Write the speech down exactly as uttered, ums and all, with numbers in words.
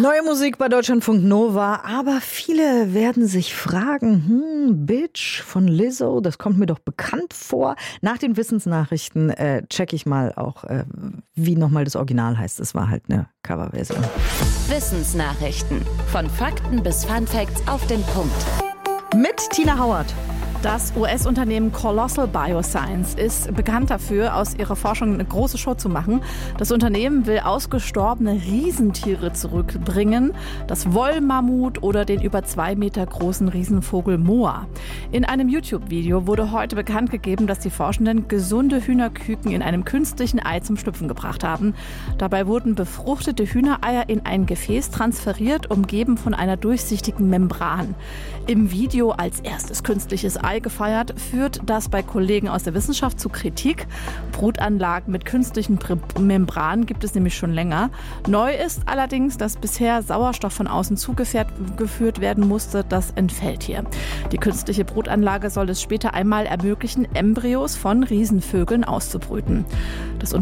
Neue Musik bei Deutschlandfunk Nova, aber viele werden sich fragen, hm, Bitch von Lizzo, das kommt mir doch bekannt vor. Nach den Wissensnachrichten äh, check ich mal auch, äh, wie nochmal das Original heißt. Das war halt eine Coverversion. Wissensnachrichten. Von Fakten bis Funfacts auf den Punkt. Mit Tina Howard. Das U S-Unternehmen Colossal Bioscience ist bekannt dafür, aus ihrer Forschung eine große Show zu machen. Das Unternehmen will ausgestorbene Riesentiere zurückbringen, das Wollmammut oder den über zwei Meter großen Riesenvogel Moa. In einem YouTube-Video wurde heute bekannt gegeben, dass die Forschenden gesunde Hühnerküken in einem künstlichen Ei zum Schlüpfen gebracht haben. Dabei wurden befruchtete Hühnereier in ein Gefäß transferiert, umgeben von einer durchsichtigen Membran. Im Video als erstes künstliches Ei gefeiert, führt das bei Kollegen aus der Wissenschaft zu Kritik. Brutanlagen mit künstlichen Membranen gibt es nämlich schon länger. Neu ist allerdings, dass bisher Sauerstoff von außen zugeführt werden musste. Das entfällt hier. Die künstliche Brutanlage soll es später einmal ermöglichen, Embryos von Riesenvögeln auszubrüten. Das